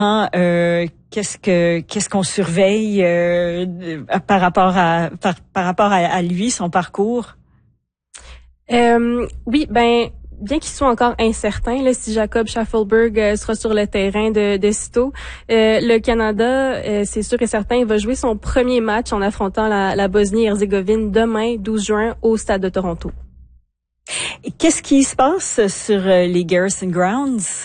Qu'est-ce qu'on surveille par rapport à lui, son parcours? Oui, bien qu'il soit encore incertain, là, si Jacob Schaffelberg sera sur le terrain de sitôt, le Canada, c'est sûr et certain, va jouer son premier match en affrontant la Bosnie-Herzégovine demain, 12 juin, au Stade de Toronto. Qu'est-ce qui se passe sur les Garrison Grounds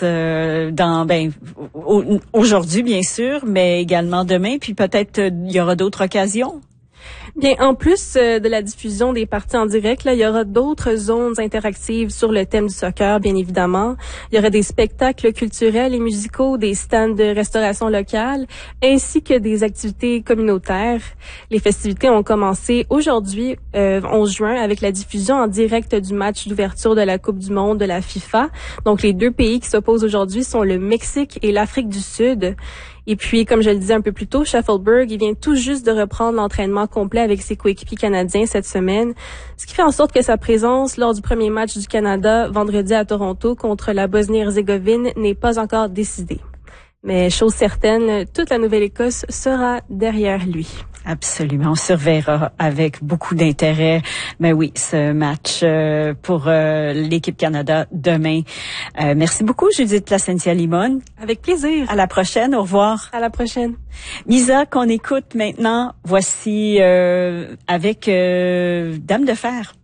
aujourd'hui bien sûr, mais également demain, puis peut-être il y aura d'autres occasions? Bien, en plus de la diffusion des parties en direct, là, il y aura d'autres zones interactives sur le thème du soccer, bien évidemment. Il y aura des spectacles culturels et musicaux, des stands de restauration locale, ainsi que des activités communautaires. Les festivités ont commencé aujourd'hui, 11 juin, avec la diffusion en direct du match d'ouverture de la Coupe du monde de la FIFA. Donc, les deux pays qui s'opposent aujourd'hui sont le Mexique et l'Afrique du Sud. Et puis, comme je le disais un peu plus tôt, Schaffelberg, il vient tout juste de reprendre l'entraînement complet avec ses coéquipiers canadiens cette semaine, ce qui fait en sorte que sa présence lors du premier match du Canada vendredi à Toronto contre la Bosnie-Herzégovine n'est pas encore décidée. Mais chose certaine, toute la Nouvelle-Écosse sera derrière lui. Absolument, on surveillera avec beaucoup d'intérêt. Mais oui, ce match pour l'équipe Canada demain. Merci beaucoup, Judith Placentia-Limon. Avec plaisir. À la prochaine, au revoir. À la prochaine. Misa, qu'on écoute maintenant, voici avec Dame de fer.